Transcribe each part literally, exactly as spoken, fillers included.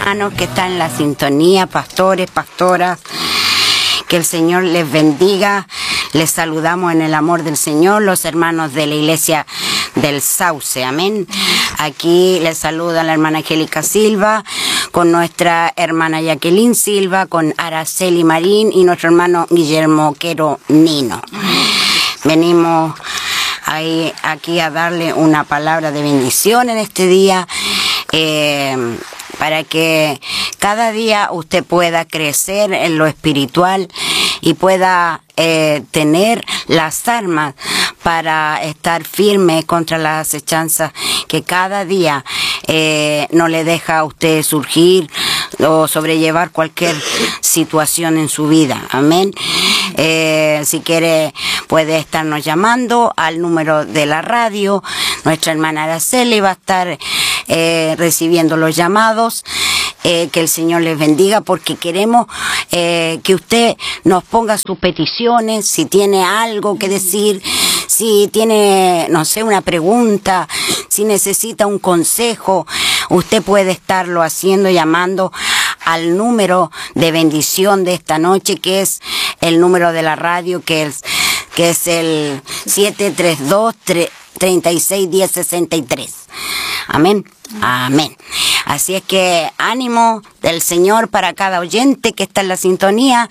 hermanos que están en la sintonía, pastores, pastoras, que el Señor les bendiga. Les saludamos en el amor del Señor, los hermanos de la iglesia del Sauce, amén. Aquí les saluda la hermana Angélica Silva, con nuestra hermana Jacqueline Silva, con Araceli Marín y nuestro hermano Guillermo Quero Nino. Venimos ahí, aquí a darle una palabra de bendición en este día, eh, para que cada día usted pueda crecer en lo espiritual y pueda eh, tener las armas para estar firme contra las acechanzas que cada día eh, no le deja a usted surgir o sobrellevar cualquier situación en su vida. Amén. Eh, si quiere puede estarnos llamando al número de la radio. Nuestra hermana Araceli va a estar eh, recibiendo los llamados. Eh, que el Señor les bendiga, porque queremos eh, que usted nos ponga sus peticiones, si tiene algo que decir, si tiene, no sé, una pregunta, si necesita un consejo, usted puede estarlo haciendo, llamando al número de bendición de esta noche, que es el número de la radio, que es, que es el siete tres dos, tres seis uno cero seis tres. Amén. Amén. Así es que ánimo del Señor para cada oyente que está en la sintonía,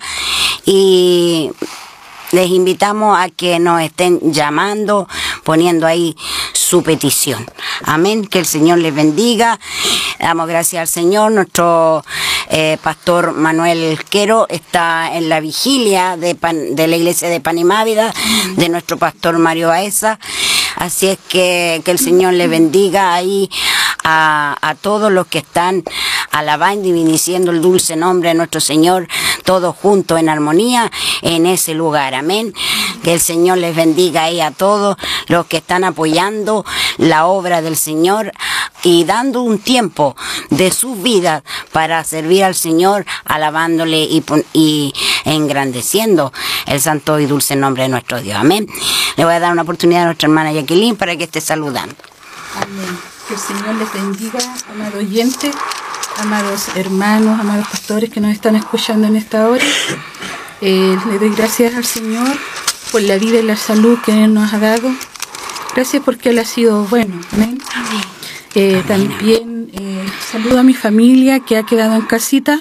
y les invitamos a que nos estén llamando, poniendo ahí su petición. Amén. Que el Señor les bendiga. Damos gracias al Señor. Nuestro eh, pastor Manuel Quero está en la vigilia de, pan, de la iglesia de Panimávida, de nuestro pastor Mario Baeza. Así es que, que el Señor les bendiga ahí a, a todos los que están alabando y bendiciendo el dulce nombre de nuestro Señor, todos juntos en armonía en ese lugar. Amén. Que el Señor les bendiga ahí a todos los que están apoyando la obra del Señor y dando un tiempo de sus vidas para servir al Señor, alabándole y, y engrandeciendo el santo y dulce nombre de nuestro Dios. Amén. Le voy a dar una oportunidad a nuestra hermana Jacqueline para que esté saludando. Amén. Que el Señor les bendiga, amado oyente, amados hermanos, amados pastores que nos están escuchando en esta hora. Eh, le doy gracias al Señor por la vida y la salud que Él nos ha dado. Gracias porque Él ha sido bueno. Amén. Amén. Eh, Amén. También eh, saludo a mi familia que ha quedado en casita,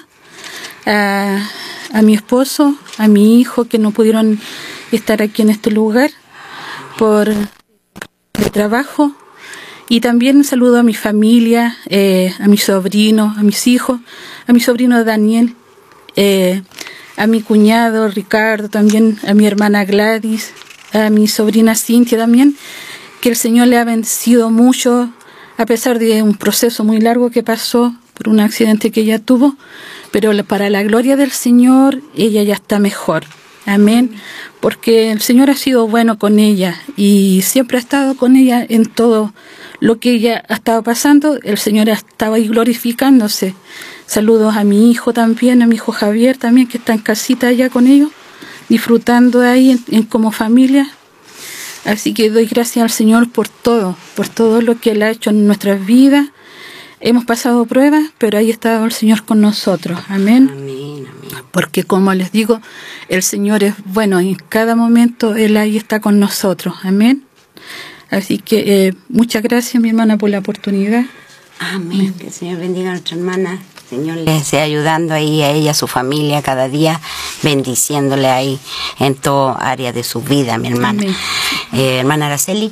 a, a mi esposo, a mi hijo que no pudieron estar aquí en este lugar por el trabajo. Y también saludo a mi familia, eh, a mis sobrinos, a mis hijos, a mi sobrino Daniel, eh, a mi cuñado Ricardo, también a mi hermana Gladys, a mi sobrina Cintia también, que el Señor le ha bendecido mucho, a pesar de un proceso muy largo que pasó por un accidente que ella tuvo, pero para la gloria del Señor, ella ya está mejor. Amén. Porque el Señor ha sido bueno con ella y siempre ha estado con ella en todo lo que ella ha estado pasando. El Señor estaba ahí glorificándose. Saludos a mi hijo también, a mi hijo Javier también, que está en casita allá con ellos, disfrutando ahí en, en como familia. Así que doy gracias al Señor por todo, por todo lo que Él ha hecho en nuestras vidas. Hemos pasado pruebas, pero ahí ha estado el Señor con nosotros. Amén. Amén, amén. Porque como les digo, el Señor es bueno y en cada momento Él ahí está con nosotros. Amén. Así que eh, muchas gracias, mi hermana, por la oportunidad. Amén. Amén. Que el Señor bendiga a nuestra hermana. El Señor le esté ayudando ahí a ella, a su familia, cada día, bendiciéndole ahí en toda área de su vida, mi hermana. Amén. Eh, hermana Araceli.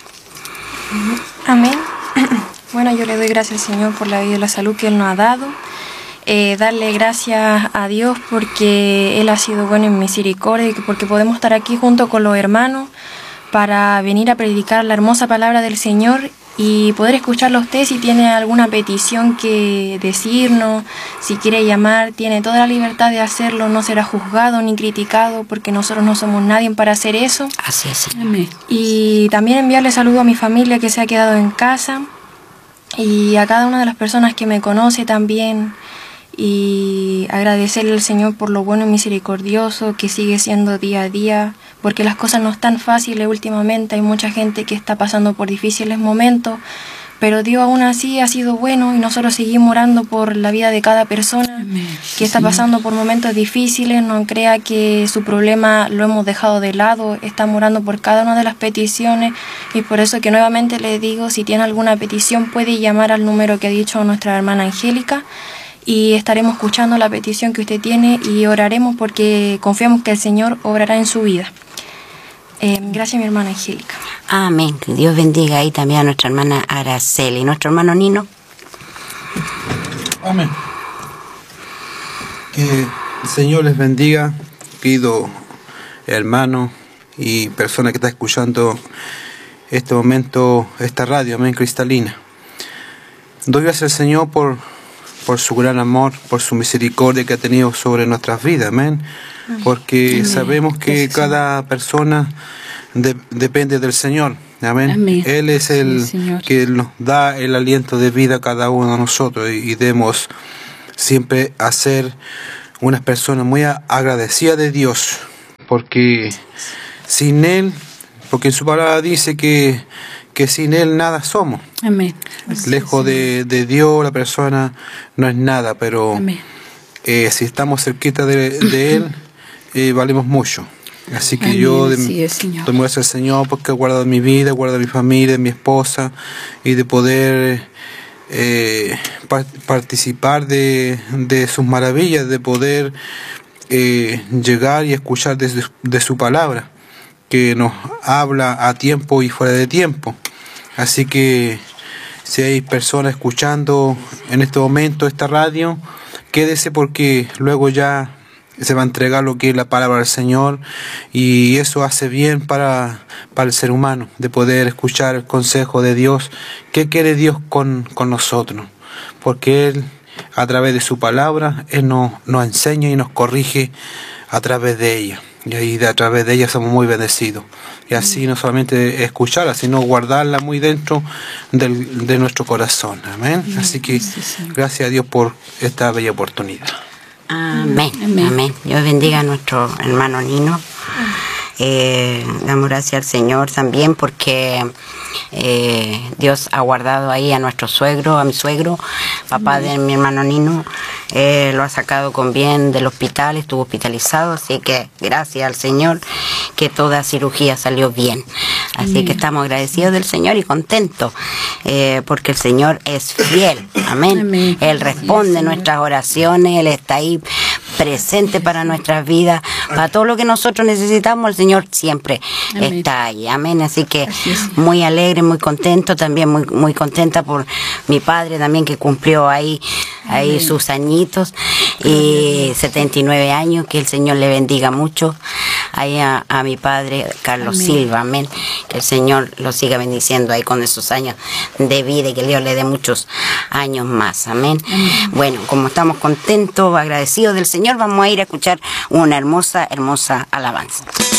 Amén. Bueno, yo le doy gracias al Señor por la vida y la salud que Él nos ha dado. Eh, darle gracias a Dios porque Él ha sido bueno en misericordia y porque podemos estar aquí junto con los hermanos para venir a predicar la hermosa palabra del Señor y poder escucharlo a usted. Si tiene alguna petición que decirnos, si quiere llamar, tiene toda la libertad de hacerlo, no será juzgado ni criticado porque nosotros no somos nadie para hacer eso. Así es. Amén. Y también enviarle saludo a mi familia que se ha quedado en casa y a cada una de las personas que me conoce también, y agradecerle al Señor por lo bueno y misericordioso que sigue siendo día a día, porque las cosas no están fáciles últimamente. Hay mucha gente que está pasando por difíciles momentos, pero Dios aún así ha sido bueno y nosotros seguimos orando por la vida de cada persona Amén. que está pasando por momentos difíciles. No crea que su problema lo hemos dejado de lado, estamos orando por cada una de las peticiones y por eso que nuevamente le digo, si tiene alguna petición puede llamar al número que ha dicho nuestra hermana Angélica y estaremos escuchando la petición que usted tiene y oraremos porque confiamos que el Señor obrará en su vida. Eh, gracias, mi hermana Angélica. Amén. Que Dios bendiga ahí también a nuestra hermana Araceli. ¿Y nuestro hermano Nino? Amén. Que el Señor les bendiga, querido hermano y persona que está escuchando este momento, esta radio, amén, cristalina. Doy gracias al Señor por, por su gran amor, por su misericordia que ha tenido sobre nuestras vidas, amén. Porque amén. Sabemos que gracias, cada persona de, depende del Señor, amén. Amén. Él es el sí, que nos da el aliento de vida a cada uno de nosotros y, y debemos siempre hacer unas personas muy agradecidas de Dios, porque sin Él, porque en su palabra dice que, que sin Él nada somos. Amén. Lejos de, de Dios la persona no es nada, pero eh, si estamos cerquita de, de Él, eh, valemos mucho. Así que amén, yo de, sí, doy gracias al Señor porque ha guardado mi vida, ha guardado mi familia, mi esposa, y de poder eh, pa participar de, de sus maravillas, de poder eh, llegar y escuchar de, de su palabra, que nos habla a tiempo y fuera de tiempo. Así que si hay personas escuchando en este momento esta radio, quédese porque luego ya se va a entregar lo que es la palabra del Señor y eso hace bien para, para el ser humano, de poder escuchar el consejo de Dios. ¿Qué quiere Dios con, con nosotros? Porque Él, a través de su palabra, Él nos, nos enseña y nos corrige a través de ella. Y ahí de, a través de ella somos muy bendecidos. Y así no solamente escucharla, sino guardarla muy dentro del, de nuestro corazón. Amén. Así que gracias a Dios por esta bella oportunidad. Amén, amén, amén. Dios bendiga a nuestro hermano Nino. Eh, damos gracias al Señor también porque eh, Dios ha guardado ahí a nuestro suegro, a mi suegro, papá de mi hermano Nino. Eh, lo ha sacado con bien del hospital, estuvo hospitalizado, así que gracias al Señor que toda cirugía salió bien. Así amén. Que estamos agradecidos del Señor y contentos eh, porque el Señor es fiel. Amén. Amén. Él responde sí, nuestras oraciones, Él está ahí presente para nuestras vidas, para todo lo que nosotros necesitamos, el Señor siempre amén. Está ahí. Amén. Así que así es. Muy alegre, muy contento, también muy, muy contenta por mi padre también que cumplió ahí, ahí sus añitos y setenta y nueve años, que el Señor le bendiga mucho. Ahí a, a mi padre Carlos amén. Silva, amén, que el Señor lo siga bendiciendo ahí con esos años de vida y que Dios le dé muchos años más, amén. amén. Bueno, como estamos contentos, agradecidos del Señor, vamos a ir a escuchar una hermosa, hermosa alabanza.